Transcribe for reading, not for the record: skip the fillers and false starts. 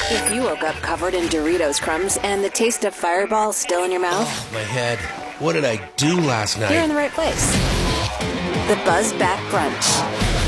If you woke up covered in Doritos crumbs and the taste of Fireball still in your mouth, My head. What did I do last night? you're in the right place. The Buzz Back Brunch.